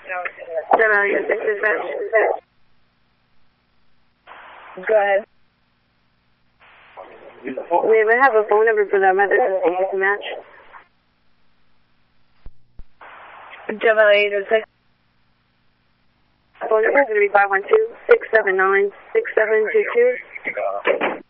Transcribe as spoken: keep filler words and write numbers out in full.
Seven eight six dispatch. Go ahead. We would have a phone number for that mother to match. Seven eight six. Phone number is going to be five one two, six seven nine, six seven two two.